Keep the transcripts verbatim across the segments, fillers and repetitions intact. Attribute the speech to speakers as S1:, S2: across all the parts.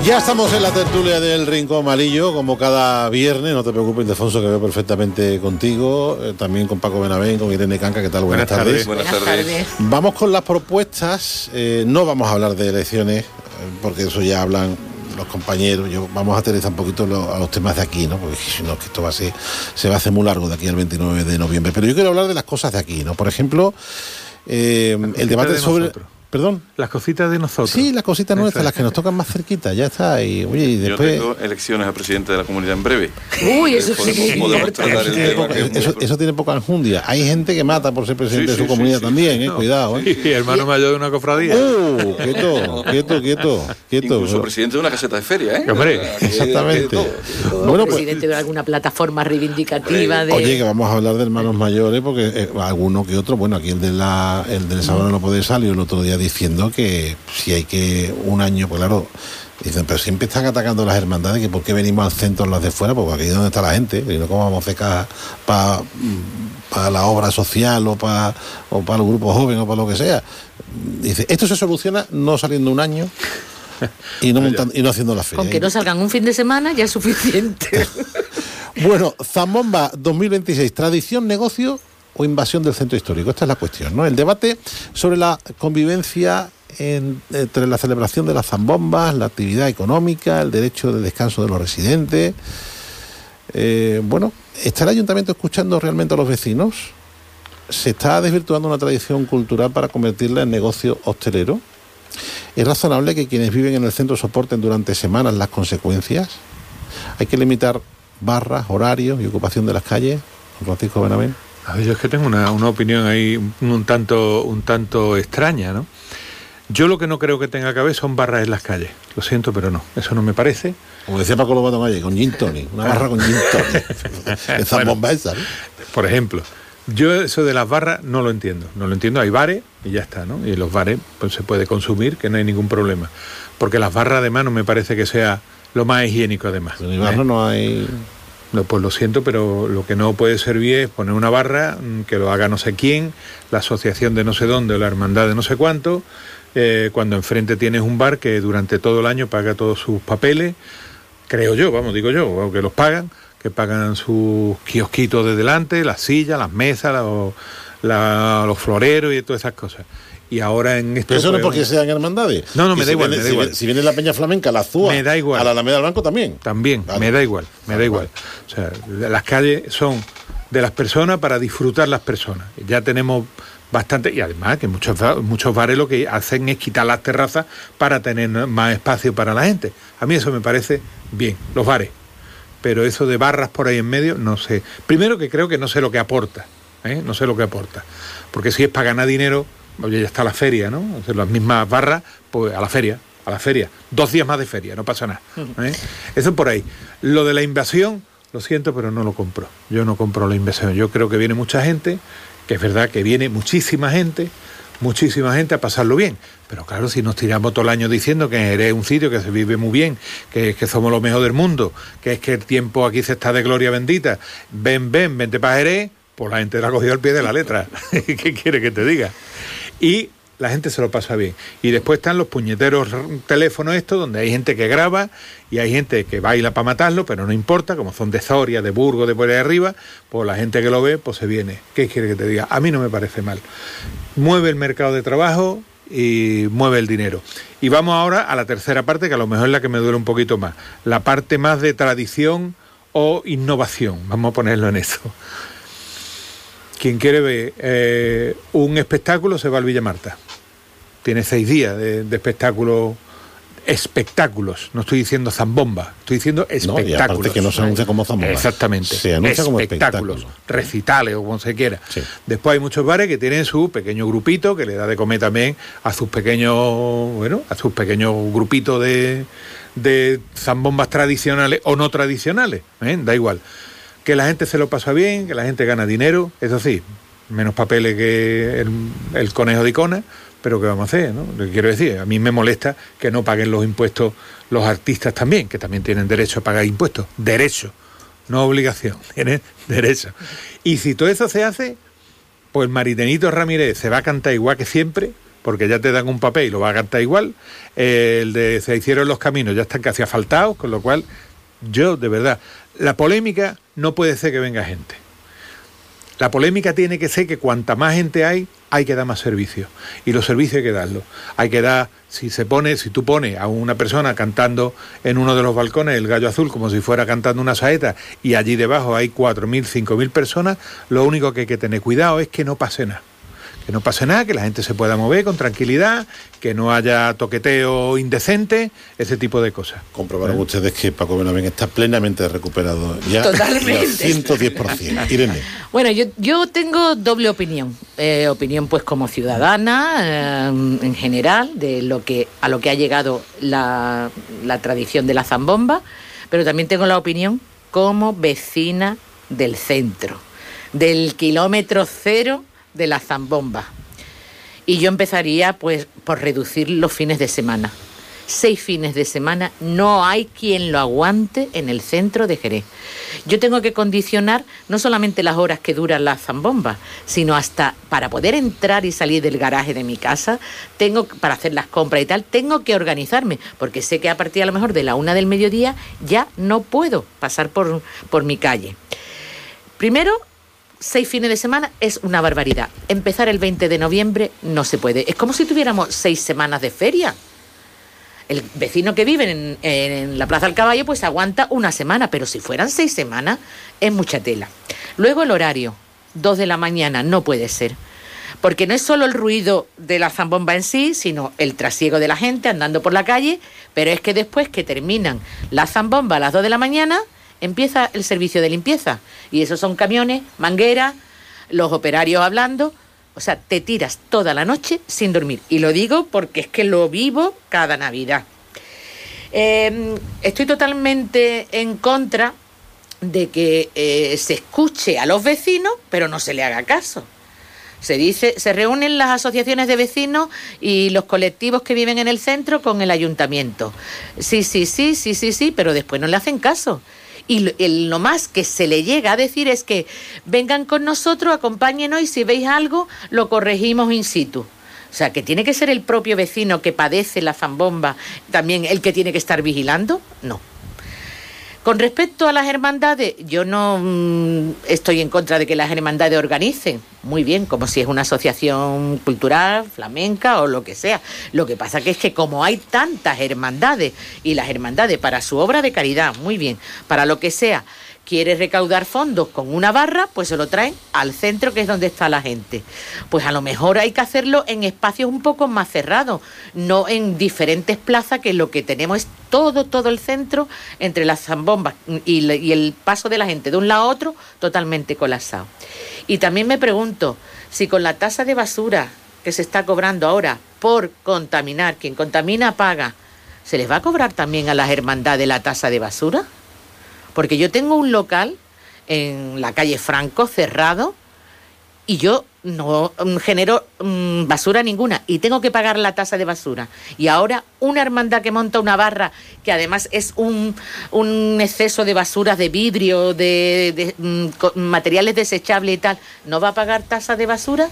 S1: Ya estamos en la tertulia del Rincón Malillo, como cada viernes. No te preocupes, Ildefonso, que veo perfectamente contigo. Eh, también con Paco Benavén, con Irene Canca. ¿Qué tal? Buenas, Buenas tardes.
S2: tardes. Buenas tardes.
S1: Vamos con las propuestas. Eh, no vamos a hablar de elecciones, eh, porque eso ya hablan los compañeros. Yo, vamos a aterrizar un poquito lo, a los temas de aquí, ¿no? Porque si no, que esto va a ser, se va a hacer muy largo de aquí al veintinueve de noviembre. Pero yo quiero hablar de las cosas de aquí, ¿no? Por ejemplo, eh, el debate de sobre... Nosotros. ¿Perdón?
S3: Las cositas de nosotros.
S1: Sí, las cositas nuestras, las que nos tocan más cerquita, ya está. Y, oye, y después...
S2: Yo tengo elecciones a presidente de la comunidad en breve.
S4: Uy, eso sí.
S2: Podemos tratar el tema.
S1: Que eso, eso tiene poca enjundia. Hay gente que mata por ser presidente
S2: sí,
S1: de su
S2: sí,
S1: comunidad
S2: sí,
S1: también,
S2: sí,
S1: eh,
S2: no.
S1: cuidado. Eh.
S3: Y hermano mayor de una cofradía.
S1: ¡Uh! Quieto, quieto, quieto, quieto.
S2: Incluso presidente de una caseta de feria, ¿eh?
S3: Hombre,
S1: exactamente.
S2: De, de todo.
S1: Bueno, pues,
S4: presidente de alguna plataforma reivindicativa de...
S1: Oye, que vamos a hablar de hermanos mayores, porque eh, alguno que otro, bueno, aquí el de la el del Sábado No Puede salió el otro día diciendo que si hay que un año, pues claro, dicen, pero siempre están atacando las hermandades, que por qué venimos al centro las de fuera, porque aquí es donde está la gente, y no como vamos a hacer para pa la obra social o para o para los grupos jóvenes o para lo que sea. Dice, esto se soluciona no saliendo un año y no montando, y no haciendo la feria.
S4: Con que no salgan un fin de semana ya es suficiente.
S1: Bueno, Zambomba dos mil veintiséis, tradición, negocio o invasión del centro histórico. Esta es la cuestión, ¿no? El debate sobre la convivencia en, entre la celebración de las zambombas, la actividad económica, el derecho de descanso de los residentes. Eh, bueno, ¿está el ayuntamiento escuchando realmente a los vecinos? ¿Se está desvirtuando una tradición cultural para convertirla en negocio hostelero? ¿Es razonable que quienes viven en el centro soporten durante semanas las consecuencias? ¿Hay que limitar barras, horarios y ocupación de las calles? Francisco Benavén.
S3: A ver, yo es que tengo una, una opinión ahí un, un tanto un tanto extraña, ¿no? Yo lo que no creo que tenga que haber son barras en las calles. Lo siento, pero no. Eso no me parece.
S1: Como decía Paco Lobato Valle, con gin tonic. Una barra con gin tonic. Esa
S3: bueno,
S1: bomba esa, ¿no?
S3: Por ejemplo, yo eso de las barras no lo entiendo. No lo entiendo. Hay bares y ya está, ¿no? Y en los bares pues se puede consumir, que no hay ningún problema. Porque las barras además no me parece que sea lo más higiénico además.
S1: En el barrio ¿eh? no hay...
S3: No, pues lo siento, pero lo que no puede servir es poner una barra, que lo haga no sé quién, la asociación de no sé dónde, o la hermandad de no sé cuánto, eh, cuando enfrente tienes un bar que durante todo el año paga todos sus papeles, creo yo, vamos, digo yo, aunque los pagan, que pagan sus kiosquitos de delante, las sillas, las mesas, los, la, los floreros y todas esas cosas. Y ahora en esto...
S1: Pero eso
S3: pues,
S1: no es porque sean hermandades.
S3: No, no, me da
S1: si
S3: igual,
S1: viene,
S3: me da
S1: si
S3: igual.
S1: Viene, si viene la Peña Flamenca, la Azúa,
S3: me da igual.
S1: a la Alameda del Blanco también.
S3: También,
S1: vale.
S3: me da igual, me
S1: vale,
S3: da igual.
S1: Vale.
S3: O sea, las calles son de las personas para disfrutar las personas. Ya tenemos bastante, y además que muchos, muchos bares lo que hacen es quitar las terrazas para tener más espacio para la gente. A mí eso me parece bien, los bares. Pero eso de barras por ahí en medio, no sé. Primero que creo que no sé lo que aporta, ¿eh? No sé lo que aporta. Porque si es para ganar dinero... Oye, ya está la feria, ¿no? Hacer las mismas barras, pues a la feria, a la feria. Dos días más de feria, no pasa nada. ¿eh? Eso por ahí. Lo de la invasión, lo siento, pero no lo compro. Yo no compro la invasión. Yo creo que viene mucha gente, que es verdad que viene muchísima gente, muchísima gente a pasarlo bien. Pero claro, si nos tiramos todo el año diciendo que Jerez es un sitio que se vive muy bien, que, que somos los mejores del mundo, que es que el tiempo aquí se está de gloria bendita, ven, ven, vente para Jerez, pues la gente la ha cogido al pie de la letra. ¿Qué quiere que te diga? Y la gente se lo pasa bien. Y después están los puñeteros teléfonos estos, donde hay gente que graba y hay gente que baila para matarlo, pero no importa, como son de Soria, de Burgos, de por ahí arriba, pues la gente que lo ve, pues se viene. ¿Qué quiere que te diga? A mí no me parece mal. Mueve el mercado de trabajo y mueve el dinero. Y vamos ahora a la tercera parte, que a lo mejor es la que me duele un poquito más. La parte más de tradición o innovación. Vamos a ponerlo en eso. Quien quiere ver eh, un espectáculo se va al Villa Marta. Tiene seis días de, de espectáculo, espectáculos. No estoy diciendo zambomba, estoy diciendo espectáculos.
S1: No, y aparte que no se anuncia como zambomba.
S3: Exactamente.
S1: Se anuncia como
S3: espectáculos,
S1: espectáculo.
S3: recitales o como se quiera.
S1: Sí.
S3: Después hay muchos bares que tienen su pequeño grupito que le da de comer también a sus pequeños, bueno, a sus pequeños grupitos de, de zambombas tradicionales o no tradicionales. ¿eh? Da igual. Que la gente se lo pasa bien, que la gente gana dinero, eso sí, menos papeles que el, el conejo de Icona, pero ¿qué vamos a hacer? ¿no? Lo que quiero decir, a mí me molesta que no paguen los impuestos los artistas también, que también tienen derecho a pagar impuestos. Derecho, no obligación, tienen derecho. Y si todo eso se hace, pues Maritenito Ramírez se va a cantar igual que siempre, porque ya te dan un papel y lo vas a cantar igual. Eh, el de se hicieron los caminos, ya están casi asfaltados, con lo cual, yo, de verdad, la polémica no puede ser que venga gente. La polémica tiene que ser que cuanta más gente hay, hay que dar más servicios. Y los servicios hay que darlos. Hay que dar, si se pone, si tú pones a una persona cantando en uno de los balcones el gallo azul como si fuera cantando una saeta y allí debajo hay cuatro mil, cinco mil personas, lo único que hay que tener cuidado es que no pase nada. Que no pase nada, que la gente se pueda mover con tranquilidad, que no haya toqueteo indecente, ese tipo de cosas.
S1: Comprobaron ¿Eh? ustedes que Paco Benavén está plenamente recuperado ya.
S4: Totalmente.
S1: Al ciento diez por ciento. Irene.
S4: Bueno, yo, yo tengo doble opinión. Eh, opinión pues como ciudadana, eh, en general, de lo que a lo que ha llegado la, la tradición de la zambomba, pero también tengo la opinión como vecina del centro, del kilómetro cero de la zambomba. Y yo empezaría pues por reducir los fines de semana. Seis fines de semana no hay quien lo aguante en el centro de Jerez. Yo tengo que condicionar no solamente las horas que duran la zambomba, sino hasta para poder entrar y salir del garaje de mi casa, tengo para hacer las compras y tal, tengo que organizarme, porque sé que a partir a lo mejor de la una del mediodía ya no puedo pasar por, por mi calle. Primero, seis fines de semana es una barbaridad. Empezar el veinte de noviembre no se puede. Es como si tuviéramos seis semanas de feria. El vecino que vive en, en la Plaza del Caballo pues aguanta una semana, pero si fueran seis semanas es mucha tela. Luego el horario, dos de la mañana, no puede ser. Porque no es solo el ruido de la zambomba en sí, sino el trasiego de la gente andando por la calle, pero es que después que terminan la zambomba a las dos de la mañana, empieza el servicio de limpieza. Y esos son camiones, mangueras, los operarios hablando. O sea, te tiras toda la noche sin dormir. Y lo digo porque es que lo vivo cada Navidad. Eh, estoy totalmente en contra de que eh, se escuche a los vecinos, pero no se le haga caso. Se dice, se reúnen las asociaciones de vecinos y los colectivos que viven en el centro con el ayuntamiento. Sí, sí, sí, sí, sí, sí, pero después no le hacen caso. Y lo, el, lo más que se le llega a decir es que vengan con nosotros, acompáñenos y si veis algo, lo corregimos in situ. O sea, que tiene que ser el propio vecino que padece la zambomba también el que tiene que estar vigilando. No. Con respecto a las hermandades, yo no mmm, estoy en contra de que las hermandades organicen. Muy bien, como si es una asociación cultural, flamenca o lo que sea. Lo que pasa que es que como hay tantas hermandades, y las hermandades para su obra de caridad, muy bien, para lo que sea, quiere recaudar fondos con una barra, pues se lo traen al centro, que es donde está la gente. Pues a lo mejor hay que hacerlo en espacios un poco más cerrados, no en diferentes plazas, que lo que tenemos es todo, todo el centro, entre las zambombas y, y el paso de la gente de un lado a otro, totalmente colapsado. Y también me pregunto, si con la tasa de basura que se está cobrando ahora por contaminar, quien contamina paga, ¿se les va a cobrar también a las hermandades la tasa de basura? Porque yo tengo un local en la calle Franco cerrado y yo no genero mmm, basura ninguna y tengo que pagar la tasa de basura. Y ahora una hermandad que monta una barra, que además es un, un exceso de basuras de vidrio, de, de mmm, materiales desechables y tal, ¿no va a pagar tasa de basura?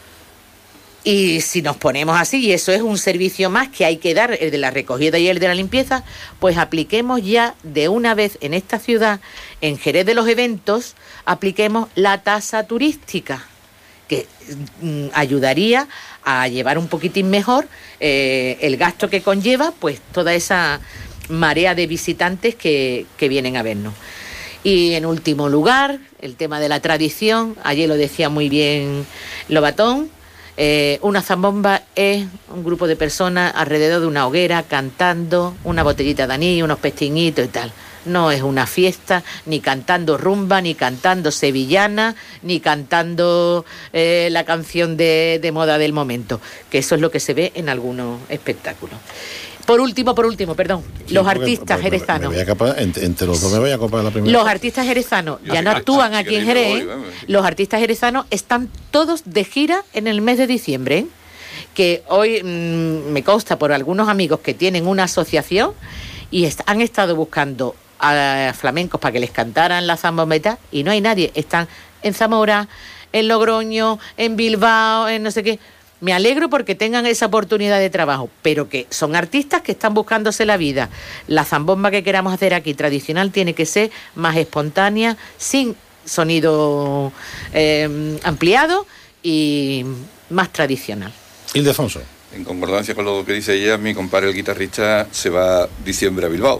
S4: Y si nos ponemos así, y eso es un servicio más que hay que dar, el de la recogida y el de la limpieza, pues apliquemos ya de una vez en esta ciudad, en Jerez de los Eventos, apliquemos la tasa turística, que mm, ayudaría a llevar un poquitín mejor eh, el gasto que conlleva pues toda esa marea de visitantes que, que vienen a vernos. Y en último lugar, el tema de la tradición, ayer lo decía muy bien Lobatón. Eh, una zambomba es un grupo de personas alrededor de una hoguera cantando una botellita de anís, unos pestiñitos y tal. No es una fiesta, ni cantando rumba, ni cantando sevillana, ni cantando eh, la canción de, de moda del momento, que eso es lo que se ve en algunos espectáculos. Por último, por último, perdón, sí, los artistas porque, jerezanos. Me, me
S1: capaz, entre, entre los dos me voy a comprar la primera.
S4: Los artistas jerezanos ya no actúan aquí en Jerez. Los artistas jerezanos están todos de gira en el mes de diciembre. ¿eh? Que hoy mmm, me consta por algunos amigos que tienen una asociación y est- han estado buscando a flamencos para que les cantaran la zambomba y no hay nadie. Están en Zamora, en Logroño, en Bilbao, en no sé qué. me alegro porque tengan esa oportunidad de trabajo, pero que son artistas que están buscándose la vida. La zambomba que queramos hacer aquí tradicional tiene que ser más espontánea, sin sonido eh, ampliado y más tradicional.
S1: Ildefonso.
S2: En concordancia con lo que dice ella, mi compadre el guitarrista se va diciembre a Bilbao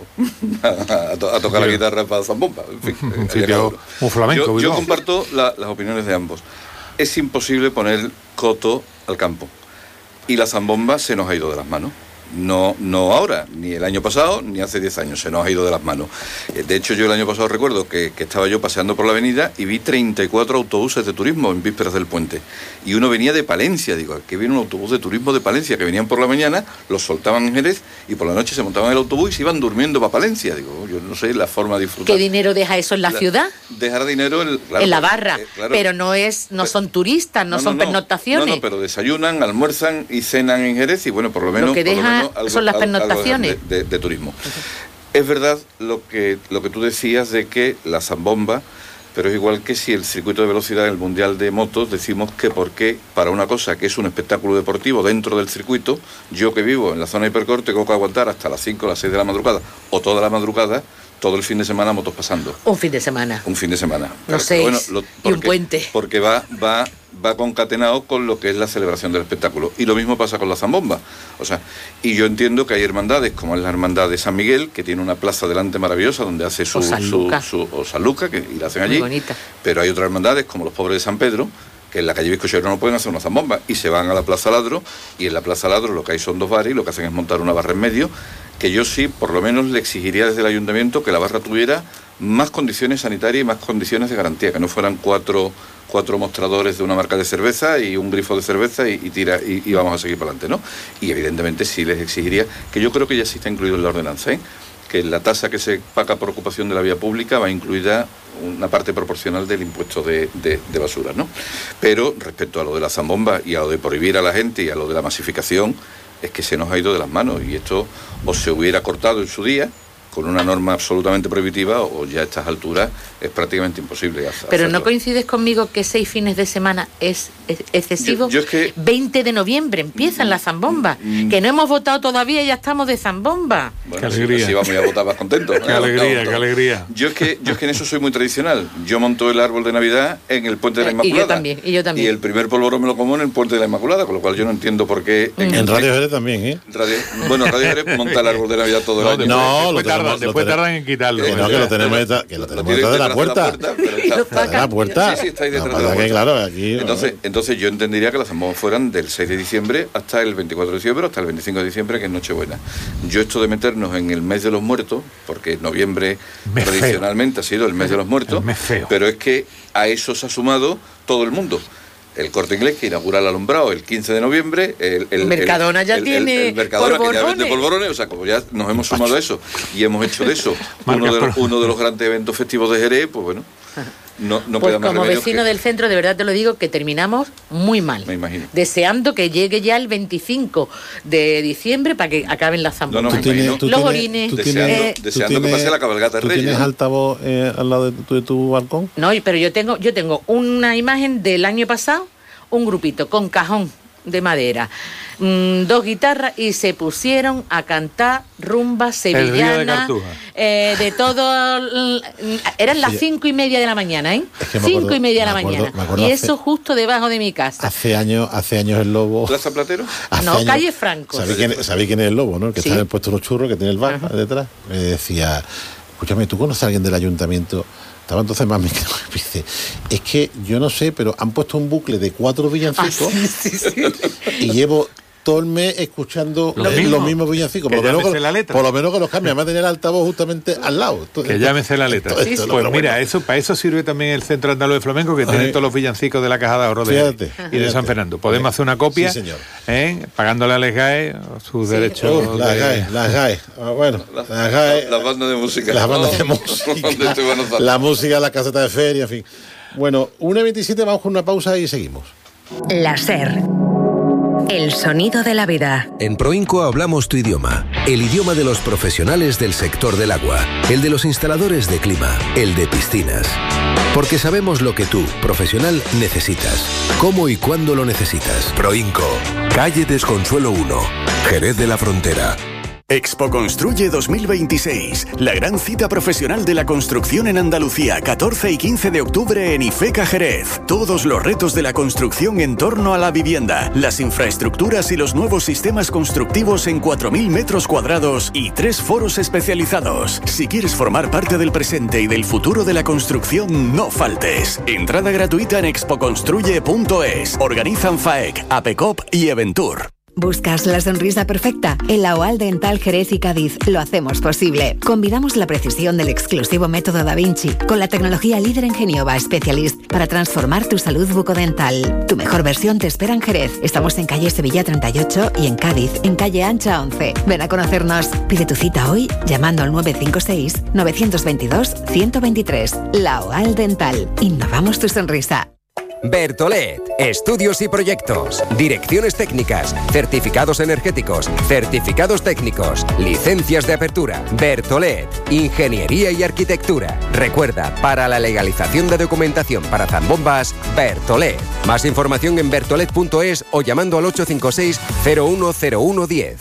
S2: a, to- a tocar la guitarra para zambomba. En fin,
S3: un sitio muy flamenco.
S2: yo, yo
S3: Bilbao.
S2: comparto la, las opiniones de ambos. Es imposible poner coto al campo y la zambomba se nos ha ido de las manos. No, no ahora, ni el año pasado, ni hace diez años, se nos ha ido de las manos. De hecho, yo el año pasado recuerdo que, que estaba yo paseando por la avenida y vi treinta y cuatro autobuses de turismo en vísperas del puente. Y uno venía de Palencia, digo, que viene un autobús de turismo de Palencia, que venían por la mañana, los soltaban en Jerez y por la noche se montaban en el autobús y se iban durmiendo para Palencia. Digo, yo no sé la forma de disfrutar.
S4: ¿Qué dinero deja eso en la, la ciudad?
S2: Dejar dinero en, claro,
S4: en la barra,
S2: eh, claro.
S4: Pero no es, no son turistas, no, no son no, pernoctaciones.
S2: No, no, pero desayunan, almuerzan y cenan en Jerez y bueno, por lo menos...
S4: Lo que deja
S2: algo,
S4: son las pernoctaciones.
S2: De, de, de turismo. Uh-huh. Es verdad lo que, lo que tú decías de que la zambomba, pero es igual que si el circuito de velocidad del Mundial de Motos decimos que por qué para una cosa que es un espectáculo deportivo dentro del circuito, yo que vivo en la zona hipercore tengo que aguantar hasta las cinco o las seis de la madrugada o toda la madrugada, todo el fin de semana motos pasando.
S4: Un fin de semana.
S2: Un fin de semana.
S4: No sé, bueno, lo, y un puente.
S2: Porque va, va, va concatenado con lo que es la celebración del espectáculo. Y lo mismo pasa con la zambomba. O sea, y yo entiendo que hay hermandades, como es la hermandad de San Miguel, que tiene una plaza delante maravillosa donde hace su...
S4: O San Luca.
S2: Su, su, o San Luca, que y la hacen allí.
S4: Muy bonita.
S2: Pero hay otras hermandades, como los pobres de San Pedro, que en la calle Bizcochero no pueden hacer una zambomba y se van a la Plaza Ladro, y en la Plaza Ladro lo que hay son dos bares y lo que hacen es montar una barra en medio, que yo sí, por lo menos le exigiría desde el ayuntamiento que la barra tuviera más condiciones sanitarias y más condiciones de garantía, que no fueran cuatro, cuatro mostradores de una marca de cerveza y un grifo de cerveza y, y tira y, y vamos a seguir para adelante, ¿no? Y evidentemente sí les exigiría, que yo creo que ya sí está incluido en la ordenanza, ¿eh? Que la tasa que se paga por ocupación de la vía pública va incluida una parte proporcional del impuesto de, de, de basura, ¿no? Pero respecto a lo de la zambomba y a lo de prohibir a la gente y a lo de la masificación, es que se nos ha ido de las manos y esto o se hubiera cortado en su día con una norma absolutamente prohibitiva o ya a estas alturas es prácticamente imposible hacer.
S4: Pero ¿no coincides conmigo que seis fines de semana es, es excesivo?
S2: Yo, yo es que...
S4: veinte de noviembre empiezan las zambombas, mm, que no hemos votado todavía y ya estamos de zambomba.
S2: Bueno, qué alegría. Si, si vamos a votar más contentos.
S3: Qué alegría, qué alegría.
S2: Yo es, que, yo es que en eso soy muy tradicional. Yo monto el árbol de Navidad en el Puente de la Inmaculada.
S4: Y yo también, y yo también.
S2: Y el primer polvorón me lo como en el Puente de la Inmaculada, con lo cual yo no entiendo por qué...
S1: En, en Radio Jerez también, ¿eh?
S2: Radio, bueno, Radio Jerez monta el árbol de Navidad todo
S3: no,
S2: el año.
S1: No,
S3: después,
S1: lo tenemos,
S3: tardan, después
S1: lo
S3: tardan en quitarlo.
S1: Que no, que lo tenemos detrás, que lo tenemos detrás de la puerta.
S2: De la puerta, pero está,
S1: está de la puerta.
S2: Sí, sí, está ahí detrás
S1: no,
S2: de la puerta.
S1: Que, claro, aquí,
S2: entonces, entonces yo entendería que las zambombas fueran del seis de diciembre hasta el veinticuatro de diciembre, hasta el veinticinco de diciembre, que es Nochebuena. Yo esto de meternos en el mes de los muertos, porque noviembre mes tradicionalmente feo. Ha sido el mes de los muertos, pero es que a eso se ha sumado todo el mundo. El Corte Inglés, que inaugura el alumbrado el quince de noviembre. El, el
S4: Mercadona
S2: el,
S4: ya
S2: el,
S4: tiene
S2: el, el Mercadona
S4: polvorones.
S2: Que ya vende polvorones. O sea, como ya nos hemos sumado a eso y hemos hecho de eso uno de, los, uno de los grandes eventos festivos de Jerez, pues bueno, no, no
S4: pues
S2: queda más
S4: como vecino
S2: que...
S4: del centro, de verdad te lo digo, que terminamos muy mal.
S2: Me imagino.
S4: Deseando que llegue ya el veinticinco de diciembre para que acaben las zambombas.
S2: No, no,
S1: ¿Tú tienes, tú
S4: los
S1: tienes,
S4: orines.
S1: ¿tú
S2: deseando
S1: tienes,
S2: eh, deseando que pase la cabalgata de
S1: ¿tú
S2: Reyes.
S1: ¿Tienes altavoz eh, al lado de tu, de tu balcón?
S4: No, pero yo tengo, yo tengo una imagen del año pasado, un grupito con cajón de madera, mmm, dos guitarras y se pusieron a cantar rumba sevillana,
S3: de,
S4: eh, de todo, eran las sí. cinco y media de la mañana, ¿eh? Es que cinco acuerdo, y media de la acuerdo, mañana, y hace, eso justo debajo de mi casa.
S1: Hace años, hace años el Lobo.
S2: ¿Plaza Platero?
S4: No,
S1: años,
S4: calle Franco.
S1: ¿Sabéis quién, ¿sabéis quién es el Lobo, no? El que ¿sí? está en el puesto de los churros, que tiene el bar uh-huh. detrás. Me decía, escúchame, ¿tú conoces a alguien del ayuntamiento? Estaba entonces más me dice, es que yo no sé, pero han puesto un bucle de cuatro villancicos ah, sí, sí, sí. y llevo todo el mes escuchando
S3: lo
S1: eh,
S3: mismo.
S1: los mismos villancicos. Por, lo menos,
S3: la letra.
S1: por lo menos que los cambie, además de tener el altavoz justamente al lado. Esto,
S3: que ya me sé la letra.
S1: Esto, esto,
S3: sí, pues
S1: mira,
S3: bueno. eso para eso sirve también el Centro Andaluz de Flamenco, que Ay. tiene todos los villancicos de la Caja de Ahorro de,
S1: fíjate,
S3: y
S1: fíjate.
S3: de San Fernando. Podemos hacer una copia,
S1: sí, señor.
S3: ¿eh? Pagándole a las G A E sus sí. derechos.
S1: Oh, las
S3: de...
S1: G A E, las G A E. Ah, bueno, las G A E.
S2: Las bandas de música.
S1: Las bandas oh. de música. La música, la caseta de feria, en fin. Bueno, una veintisiete, vamos con una pausa y seguimos.
S5: La SER. El sonido de la vida.
S6: En Proinco hablamos tu idioma, el idioma de los profesionales del sector del agua, el de los instaladores de clima, el de piscinas. Porque sabemos lo que tú, profesional, necesitas, cómo y cuándo lo necesitas. Proinco, calle Desconsuelo uno, Jerez de la Frontera.
S7: Expo Construye dos mil veintiséis, la gran cita profesional de la construcción en Andalucía, catorce y quince de octubre en IFECA Jerez. Todos los retos de la construcción en torno a la vivienda, las infraestructuras y los nuevos sistemas constructivos en cuatro mil metros cuadrados y tres foros especializados. Si quieres formar parte del presente y del futuro de la construcción, no faltes. Entrada gratuita en expo construye punto es. Organizan FAEC, APECOP y Eventur.
S8: ¿Buscas la sonrisa perfecta? En la OAL Dental Jerez y Cádiz lo hacemos posible. Combinamos la precisión del exclusivo método Da Vinci con la tecnología líder en Geniova Specialist para transformar tu salud bucodental. Tu mejor versión te espera en Jerez. Estamos en calle Sevilla treinta y ocho y en Cádiz, en calle Ancha once. Ven a conocernos. Pide tu cita hoy llamando al nueve cinco seis, nueve dos dos, uno cero dos tres. La OAL Dental. Innovamos tu sonrisa.
S9: Bertolet, estudios y proyectos, direcciones técnicas, certificados energéticos, certificados técnicos, licencias de apertura. Bertolet, ingeniería y arquitectura. Recuerda, para la legalización de documentación para zambombas, Bertolet. Más información en bertolet punto es o llamando al ocho cinco seis, cero uno cero uno uno cero.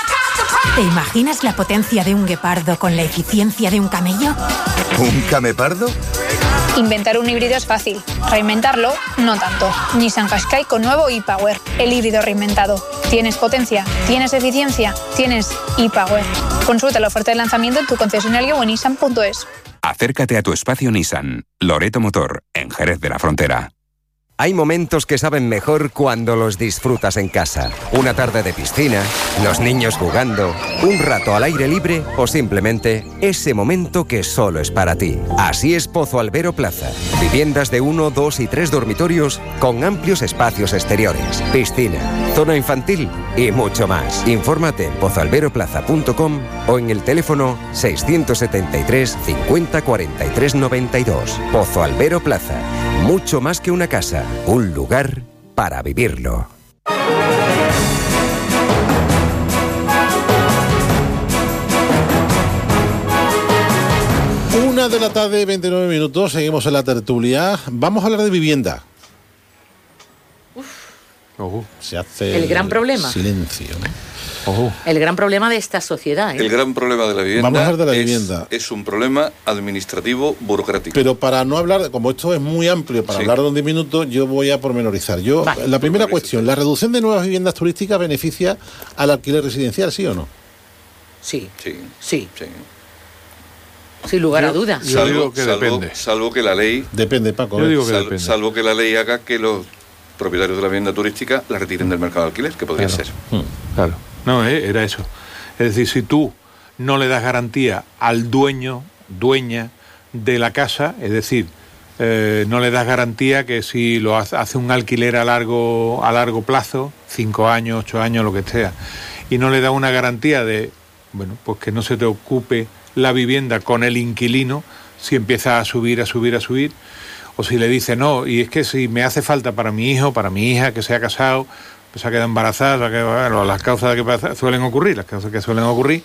S10: ¿Te imaginas la potencia de un guepardo con la eficiencia de un camello?
S11: ¿Un camepardo?
S12: Inventar un híbrido es fácil, reinventarlo no tanto. Nissan Qashqai con nuevo e-Power, el híbrido reinventado. ¿Tienes potencia? ¿Tienes eficiencia? ¿Tienes e-Power? Consulta la oferta de lanzamiento en tu concesionario o en nissan punto es.
S13: Acércate a tu espacio Nissan, Loreto Motor, en Jerez de la Frontera.
S9: Hay momentos que saben mejor cuando los disfrutas en casa. Una tarde de piscina, los niños jugando, un rato al aire libre o simplemente ese momento que solo es para ti. Así es Pozo Albero Plaza. Viviendas de uno, dos y tres dormitorios con amplios espacios exteriores, piscina, zona infantil y mucho más. Infórmate en pozo albero plaza punto com o en el teléfono seiscientos setenta y tres, cincuenta, cuarenta y tres, noventa y dos. Pozo Albero Plaza. Mucho más que una casa, un lugar para vivirlo.
S1: Una de la tarde, veintinueve minutos, seguimos en la tertulia. Vamos a hablar de vivienda.
S4: Uf.
S1: Uh, se hace
S4: el gran problema.
S1: Silencio, ¿no?
S4: Uh. El gran problema de esta sociedad, ¿eh?
S2: El gran problema de la vivienda,
S1: Vamos a hablar de la
S2: es,
S1: vivienda.
S2: es un problema administrativo burocrático.
S1: Pero para no hablar, como esto es muy amplio, para sí. hablar de un minuto, yo voy a pormenorizar. Yo, vale. La primera cuestión, ¿la reducción de nuevas viviendas turísticas beneficia al alquiler residencial, sí o no?
S4: Sí.
S2: Sí.
S4: Sí.
S2: sí.
S4: Sin lugar a dudas.
S3: Yo digo que
S2: salvo,
S3: depende.
S2: Salvo que la ley...
S1: Depende, Paco.
S3: Yo digo que
S2: sal,
S3: depende.
S2: Salvo que la ley haga que los propietarios de la vivienda turística la retiren del mercado de alquiler, que podría
S3: claro.
S2: ser.
S3: Hmm. Claro. No, eh, era eso. Es decir, si tú no le das garantía al dueño, dueña de la casa, es decir, eh, no le das garantía que si lo hace, hace un alquiler a largo, a largo plazo, cinco años, ocho años, lo que sea, y no le da una garantía de, bueno, pues que no se te ocupe la vivienda con el inquilino, si empieza a subir, a subir, a subir, o si le dice no, y es que si me hace falta para mi hijo, para mi hija que se ha casado, pues se ha quedado embarazada, que, bueno, las causas que suelen ocurrir, las causas que suelen ocurrir,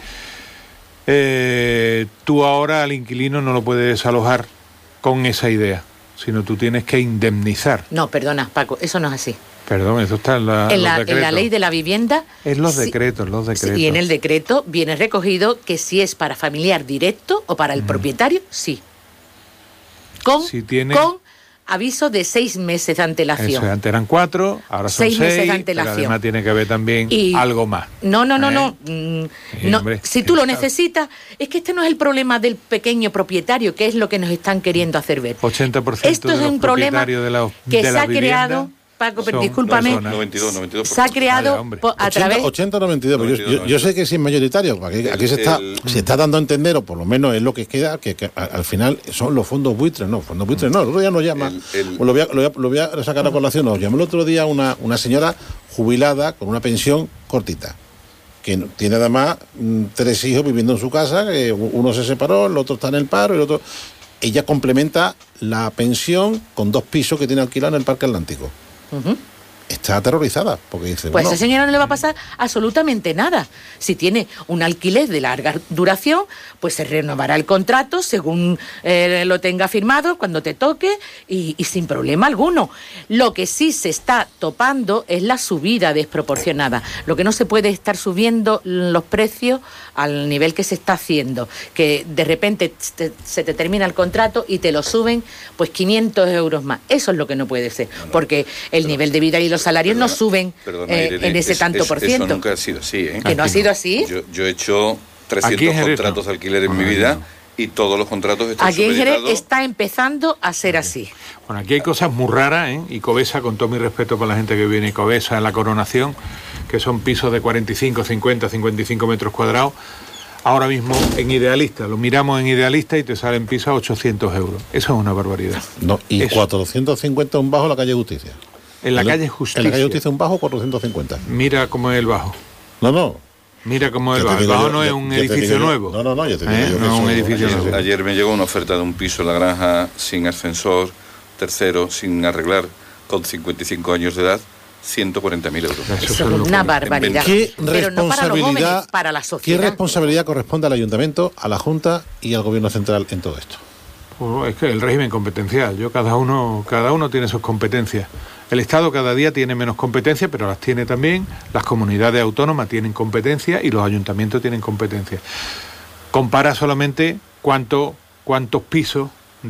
S3: eh, tú ahora al inquilino no lo puedes desalojar con esa idea, sino tú tienes que indemnizar.
S4: No, perdona, Paco, eso no es así.
S3: Perdón, eso está en la,
S4: en, la,
S3: los
S4: en la ley de la vivienda.
S3: Es los
S4: sí,
S3: decretos, los decretos.
S4: Y en el decreto viene recogido que si es para familiar directo o para el mm. propietario, sí. Con,
S3: si tiene...
S4: con aviso de seis meses de antelación.
S3: Eso, antes eran cuatro, ahora son seis,
S4: seis meses de
S3: pero
S4: antelación.
S3: además tiene que haber también y algo más.
S4: No, no, no,
S3: ¿Eh?
S4: no. Mm,
S3: sí,
S4: no
S3: hombre,
S4: si tú lo
S3: claro.
S4: necesitas, es que este no es el problema del pequeño propietario, que es lo que nos están queriendo hacer ver.
S3: ochenta por ciento
S4: Esto es
S3: de los
S4: un problema
S3: de la,
S4: que
S3: de
S4: se
S3: la
S4: ha creado... Paco, pero discúlpame,
S2: noventa y dos, noventa y dos
S4: se ha creado
S3: vale,
S4: a través...
S1: ochenta, noventa y dos, pero yo, yo, yo sé que sí es mayoritario, aquí, el, aquí se, está, el, se está dando a entender, o por lo menos es lo que queda, que, que al final son los fondos buitres, no, fondos buitres no, el otro día nos llama, el, el, lo, voy a, lo, voy a, lo voy a sacar a colación, nos llamó el otro día una, una señora jubilada con una pensión cortita, que tiene además m, tres hijos viviendo en su casa, que uno se separó, el otro está en el paro, el otro... Ella complementa la pensión con dos pisos que tiene alquilado en el Parque Atlántico.
S4: Uh-huh.
S1: está aterrorizada, porque dice,
S4: Pues
S1: bueno,
S4: a esa señora no le va a pasar absolutamente nada. Si tiene un alquiler de larga duración, pues se renovará el contrato según eh, lo tenga firmado, cuando te toque, y, y sin problema alguno. Lo que sí se está topando es la subida desproporcionada. Lo que no se puede estar subiendo los precios al nivel que se está haciendo, que de repente te, se te termina el contrato y te lo suben pues quinientos euros más. Eso es lo que no puede ser, no, no, porque el pero, nivel de vida y los salarios perdona, no suben perdona, eh, Irene, en ese es, tanto
S2: es,
S4: por ciento.
S2: Eso nunca ha sido así, ¿eh?
S4: ¿Que no ha sido así?
S2: Yo, yo he hecho trescientos contratos de alquiler en bueno, mi vida no. y todos los contratos están
S4: aquí en Jerez
S2: supeditados.
S4: Está empezando a ser así.
S3: Bueno, aquí hay cosas muy raras, ¿eh? Y Covesa, con todo mi respeto para la gente que viene, Covesa en la Coronación, que son pisos de cuarenta y cinco, cincuenta, cincuenta y cinco metros cuadrados. Ahora mismo en Idealista, lo miramos en Idealista y te salen pisos a ochocientos euros. Eso es una barbaridad.
S1: No, y Eso. cuatrocientos cincuenta un bajo en la calle Justicia.
S3: En la ¿En calle Justicia.
S1: En la calle Justicia un bajo, cuatrocientos cincuenta.
S3: Mira cómo es el bajo.
S1: No, no.
S3: Mira cómo es el bajo. El bajo no es un edificio nuevo.
S1: No, no, no, yo te digo
S3: ¿Eh?
S1: yo
S3: no es un edificio
S2: ayer,
S3: nuevo.
S2: Ayer me llegó una oferta de un piso en La Granja sin ascensor, tercero, sin arreglar, con cincuenta y cinco años de edad. ciento cuarenta mil euros.
S4: Eso, Eso es una barbaridad.
S1: ¿Qué
S4: Pero no para los jóvenes, para la sociedad.
S1: ¿Qué responsabilidad corresponde al Ayuntamiento, a la Junta y al Gobierno Central en todo esto?
S3: Pues es que el régimen competencial, yo cada uno, cada uno tiene sus competencias. El Estado cada día tiene menos competencias, pero las tiene también. Las comunidades autónomas tienen competencias y los ayuntamientos tienen competencias. Compara solamente cuánto, cuántos pisos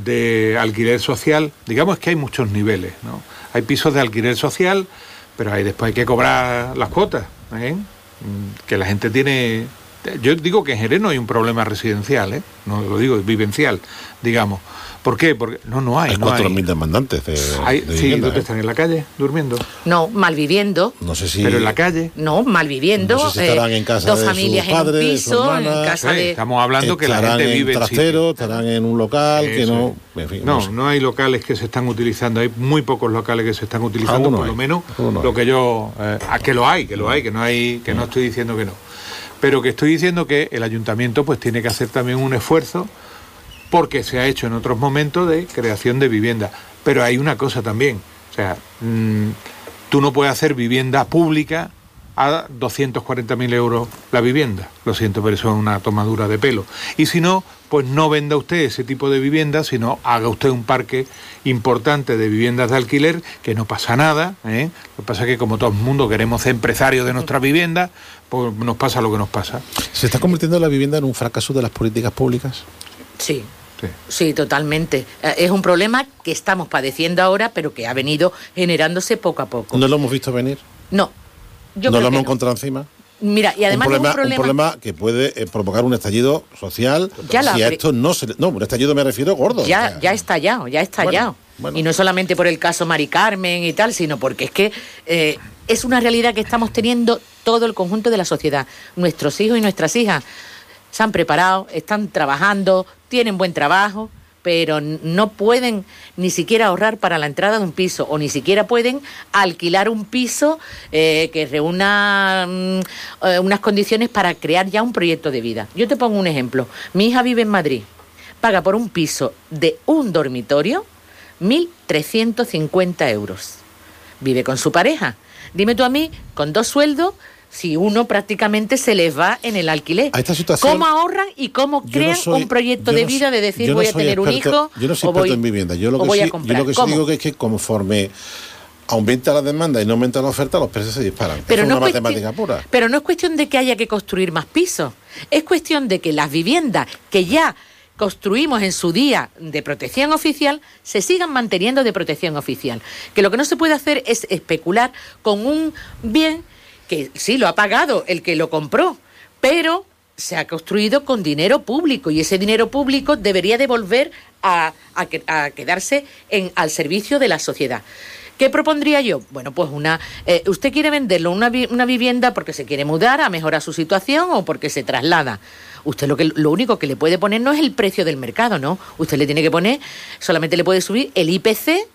S3: de alquiler social. Digamos que hay muchos niveles, ¿no? Hay pisos de alquiler social, pero ahí después hay que cobrar las cuotas, ¿eh? Que la gente tiene... Yo digo que en Jerez no hay un problema residencial, ¿eh? No lo digo, es vivencial, digamos. ¿Por qué? Porque no, no hay.
S1: Hay
S3: no
S1: cuatro
S3: hay.
S1: mil demandantes de,
S3: hay,
S1: de
S3: sí,
S1: vivienda,
S3: ¿dónde
S1: ¿eh?
S3: están? ¿En la calle? ¿Durmiendo?
S4: No, malviviendo.
S1: No sé si...
S3: ¿Pero en la calle?
S4: No, malviviendo.
S1: No sé si estarán en casa
S4: dos
S1: de
S4: familias
S1: sus padres,
S4: en un
S1: de su
S4: piso,
S1: hermana,
S4: en casa
S3: sí,
S4: de...
S3: Estamos hablando que la gente
S1: en
S3: vive en
S1: trastero,
S3: sitio.
S1: estarán en un local
S3: Eso
S1: que no... En fin,
S3: no,
S1: no, sé.
S3: no hay locales que se están utilizando, hay muy pocos locales que se están utilizando, por
S1: hay,
S3: lo menos
S1: lo
S3: lo que yo... Eh, a que lo hay, que lo hay, que no hay, que no estoy diciendo que no. Pero que estoy diciendo que el ayuntamiento pues tiene que hacer también un esfuerzo, porque se ha hecho en otros momentos de creación de vivienda. Pero hay una cosa también, o sea, mmm, tú no puedes hacer vivienda pública a doscientos cuarenta mil euros la vivienda. Lo siento, pero eso es una tomadura de pelo. Y si no, pues no venda usted ese tipo de vivienda, sino haga usted un parque importante de viviendas de alquiler, que no pasa nada, ¿eh? Lo que pasa es que como todo el mundo queremos ser empresarios de nuestra vivienda, pues nos pasa lo que nos pasa.
S1: ¿Se está convirtiendo la vivienda en un fracaso de las políticas públicas?
S4: Sí. Sí. sí, totalmente. Es un problema que estamos padeciendo ahora, pero que ha venido generándose poco a poco.
S1: ¿No lo hemos visto venir?
S4: No. Yo
S1: ¿No
S4: creo
S1: lo hemos
S4: no.
S1: encontrado encima?
S4: Mira, y además
S1: un problema,
S4: es un problema...
S1: un problema que puede eh, provocar un estallido social
S4: ya
S1: si a esto no se... No, un estallido me refiero gordo.
S4: Ya,
S1: o sea,
S4: ya ha estallado, ya ha estallado. Bueno, bueno. Y no solamente por el caso Mari Carmen y tal, sino porque es que eh, es una realidad que estamos teniendo todo el conjunto de la sociedad. Nuestros hijos y nuestras hijas se han preparado, están trabajando, tienen buen trabajo, pero no pueden ni siquiera ahorrar para la entrada de un piso, o ni siquiera pueden alquilar un piso eh, que reúna mm, eh, unas condiciones para crear ya un proyecto de vida. Yo te pongo un ejemplo. Mi hija vive en Madrid, paga por un piso de un dormitorio mil trescientos cincuenta euros. Vive con su pareja. Dime tú a mí, con dos sueldos, si uno prácticamente se les va en el alquiler.
S1: A esta situación,
S4: ¿cómo ahorran y cómo crean no soy, un proyecto de no, vida de decir no voy a tener
S1: experto,
S4: un hijo
S1: yo no soy
S4: o voy,
S1: experto en vivienda. Yo lo que
S4: voy
S1: sí,
S4: a comprar?
S1: Yo lo que sí digo que es que conforme aumenta la demanda y no aumenta la oferta, los precios se disparan.
S4: Pero
S1: es
S4: no
S1: una
S4: cuestión,
S1: matemática pura.
S4: Pero no es cuestión de que haya que construir más pisos. Es cuestión de que las viviendas que ya construimos en su día de protección oficial se sigan manteniendo de protección oficial. Que lo que no se puede hacer es especular con un bien que sí lo ha pagado el que lo compró, pero se ha construido con dinero público y ese dinero público debería de volver a, a, a quedarse en, al servicio de la sociedad. ¿Qué propondría yo? Bueno, pues una... Eh, usted quiere venderlo una, una vivienda porque se quiere mudar a mejorar su situación o porque se traslada. Usted lo que lo único que le puede poner no es el precio del mercado, ¿no? Usted le tiene que poner, solamente le puede subir el I P C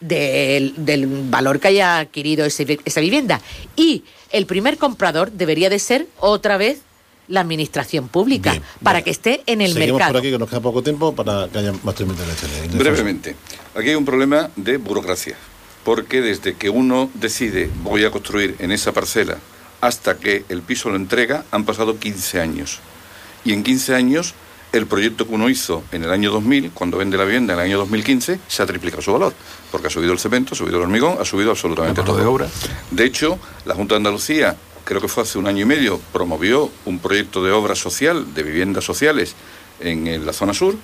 S4: del, del valor que haya adquirido ese, esa vivienda. Y el primer comprador debería de ser otra vez la administración pública. Bien, para bien. Que esté en el
S1: Seguimos
S4: mercado.
S1: Por aquí, que nos queda poco tiempo para que haya más términos de la tele.
S2: Brevemente, aquí hay un problema de burocracia. porque desde que uno decide voy a construir en esa parcela hasta que el piso lo entrega, han pasado quince años. Y en quince años, el proyecto que uno hizo en el año dos mil, cuando vende la vivienda en el año dos mil quince, se ha triplicado su valor, porque ha subido el cemento, ha subido el hormigón, ha subido absolutamente todo.
S3: De obra.
S2: De hecho, la Junta de Andalucía, creo que fue hace un año y medio, promovió un proyecto de obra social, de viviendas sociales, en, en la zona sur,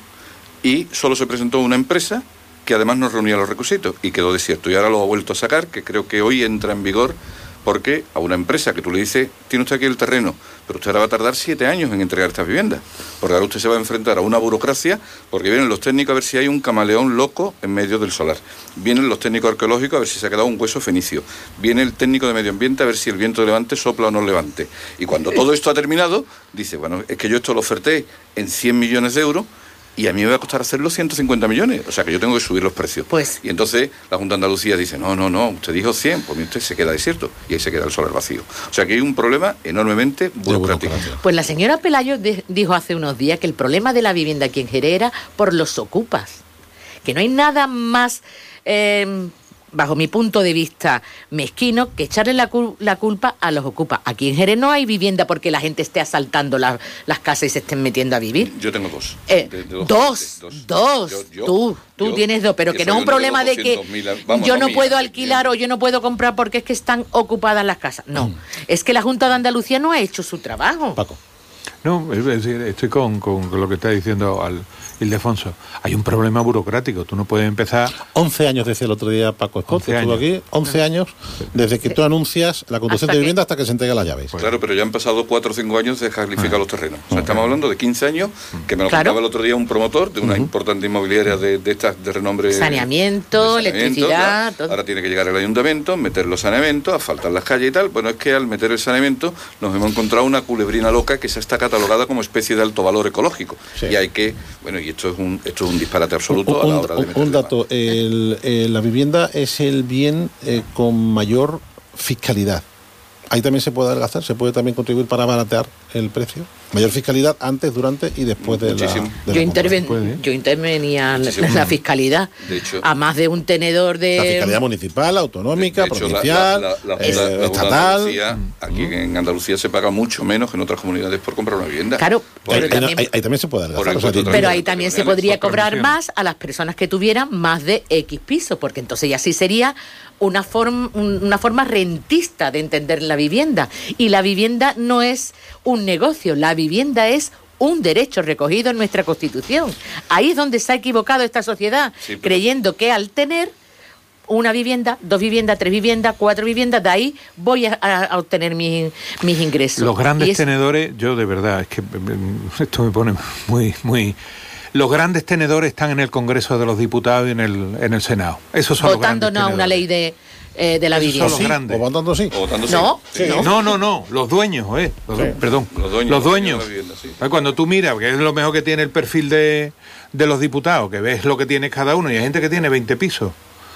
S2: y solo se presentó una empresa que además no reunía los requisitos y quedó desierto. Y ahora lo ha vuelto a sacar, que creo que hoy entra en vigor, porque a una empresa que tú le dices, tiene usted aquí el terreno, pero usted ahora va a tardar siete años en entregar estas viviendas, porque ahora usted se va a enfrentar a una burocracia, porque vienen los técnicos a ver si hay un camaleón loco en medio del solar, vienen los técnicos arqueológicos a ver si se ha quedado un hueso fenicio, viene el técnico de medio ambiente a ver si el viento de levante sopla o no levante, y cuando todo esto ha terminado, dice, bueno, es que yo esto lo oferté en cien millones de euros, y a mí me va a costar hacerlo ciento cincuenta millones, o sea que yo tengo que subir los precios.
S4: Pues,
S2: y entonces la Junta de Andalucía dice, no, no, no, usted dijo cien, pues usted se queda desierto, y ahí se queda el solar vacío. O sea que hay un problema enormemente burocrático.
S4: Pues la señora Pelayo de, dijo hace unos días que el problema de la vivienda aquí en Jerez era por los ocupas, que no hay nada más... Eh, bajo mi punto de vista mezquino, que echarle la, cul- la culpa a los ocupas. Aquí en Jerez no hay vivienda porque la gente esté asaltando la, las casas y se estén metiendo a vivir.
S2: Yo tengo dos.
S4: Eh,
S2: de, de
S4: dos,
S2: dos.
S4: dos, dos. Yo, yo, tú, tú
S2: yo,
S4: tienes dos, pero que no es un problema de que vamos, yo no, no puedo alquilar o yo no puedo comprar porque es que están ocupadas las casas. No, mm. es que la Junta de Andalucía no ha hecho su trabajo.
S1: Paco.
S3: No, es decir, estoy con, con, con lo que está diciendo al Ildefonso. Hay un problema burocrático, tú no puedes empezar...
S1: once años, decía el otro día Paco Escott, que estuvo aquí, once años, desde que tú anuncias la construcción de vivienda hasta que se entrega las llaves.
S2: Claro, pero ya han pasado cuatro o cinco años de calificar los terrenos. O sea, estamos hablando de quince años, que me lo
S4: claro.
S2: contaba el otro día un promotor de una uh-huh. importante inmobiliaria de, de estas de renombre...
S4: Saneamiento, de saneamiento electricidad...
S2: Todo. Ahora tiene que llegar el ayuntamiento, meter los saneamientos, asfaltar las calles y tal. Bueno, es que al meter el saneamiento nos hemos encontrado una culebrina loca que se está catalogada como especie de alto valor ecológico. Sí. Y hay que... Bueno, y esto es un, esto es un disparate absoluto
S1: un,
S2: a la hora de meter
S1: un dato, el, el, la vivienda es el bien eh, con mayor fiscalidad. Ahí también se puede adelgazar, se puede también contribuir para abaratar el precio. Mayor fiscalidad antes, durante y después de
S2: Muchísimo.
S1: la... De
S4: yo,
S1: la
S4: interven, yo intervenía en la fiscalidad,
S2: de hecho,
S4: a más de un tenedor de...
S1: La fiscalidad municipal, autonómica, de, de hecho, provincial, la, la, la, eh, la, la, estatal...
S2: Andalucía, aquí mm. en Andalucía se paga mucho menos que en otras comunidades por comprar una vivienda.
S4: Claro,
S1: pero ahí, también, ahí, ahí también se puede adelgazar. O sea,
S4: pero ahí también se podría cobrar más a las personas que tuvieran más de X pisos, porque entonces ya sí sería... Una forma, una forma rentista de entender la vivienda. Y la vivienda no es un negocio, la vivienda es un derecho recogido en nuestra Constitución. Ahí es donde se ha equivocado esta sociedad, sí, pero... creyendo que al tener una vivienda, dos viviendas, tres viviendas, cuatro viviendas, de ahí voy a, a obtener mis, mis ingresos.
S3: Los grandes
S4: es...
S3: tenedores, yo de verdad, es que esto me pone muy, muy... Los grandes tenedores están en el Congreso de los Diputados y en el, en el Senado. Esos son
S4: votando
S3: los grandes
S4: no una ley de, eh, de la
S3: Esos
S4: vivienda.
S3: son los grandes.
S1: ¿O votando sí?
S2: ¿O votando
S4: no,
S2: sí?
S4: no,
S3: no, no, no, los dueños, eh, los, sí. perdón,
S2: los dueños.
S3: Los dueños.
S2: Los dueños de la vivienda, sí.
S3: Cuando tú miras, que es lo mejor que tiene el perfil de, de los diputados, que ves lo que tiene cada uno, y hay gente que tiene veinte pisos.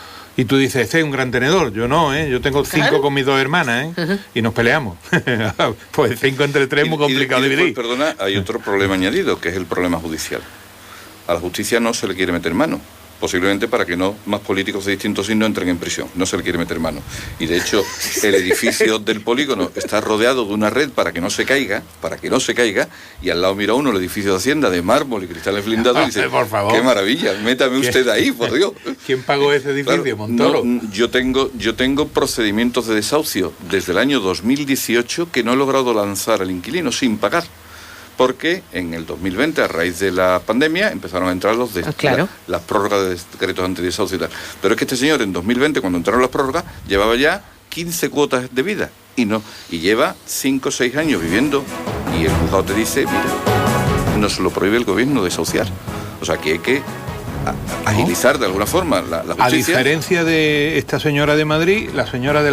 S3: Y tú dices, este es un gran tenedor. Yo no, ¿eh? Yo tengo cinco claro. con mis dos hermanas, ¿eh? Uh-huh. Y nos peleamos. Pues cinco entre tres es muy complicado
S2: y, y, y
S3: dividir.
S2: Después, perdona, hay otro problema añadido, que es el problema judicial. A la justicia no se le quiere meter mano, posiblemente para que no más políticos de distintos signos entren en prisión. No se le quiere meter mano. Y de hecho, el edificio del polígono está rodeado de una red para que no se caiga, para que no se caiga, y al lado mira uno el edificio de Hacienda de mármol y cristales blindados y dice,
S3: por favor,
S2: qué maravilla, métame usted ahí, por Dios.
S3: ¿Quién pagó ese edificio, claro, Montoro?
S2: No, yo tengo, yo tengo procedimientos de desahucio desde el año dos mil dieciocho que no he logrado lanzar al inquilino sin pagar. Porque en el dos mil veinte, a raíz de la pandemia, empezaron a entrar los de,
S4: ah, claro.
S2: la, las prórrogas de decretos antidesahucio y tal. Pero es que este señor en dos mil veinte, cuando entraron las prórrogas, llevaba ya quince cuotas de vida y no y lleva cinco o seis años viviendo y el juzgado te dice, mira, nos lo prohíbe el gobierno desahuciar. O sea, que hay que a, agilizar de alguna forma la, la justicia.
S3: A diferencia de esta señora de Madrid, la señora de